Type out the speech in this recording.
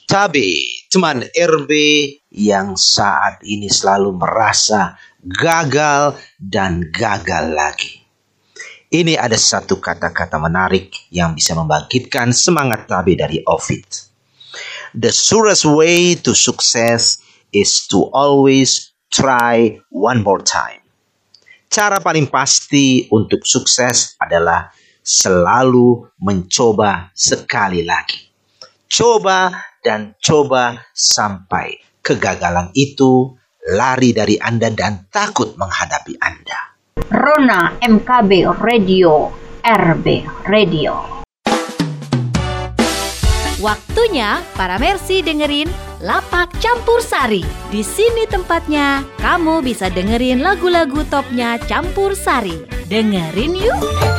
Tabe, teman RB yang saat ini selalu merasa gagal dan gagal lagi. Ini ada satu kata-kata menarik yang bisa membangkitkan semangat Tabe dari Ovid. The surest way to success is to always try one more time. Cara paling pasti untuk sukses adalah selalu mencoba sekali lagi. Coba dan coba sampai kegagalan itu lari dari Anda dan takut menghadapi Anda. Rona MKB Radio, RB Radio. Waktunya para Mercy dengerin Lapak Campur Sari. Di sini tempatnya kamu bisa dengerin lagu-lagu topnya Campur Sari. Dengerin yuk.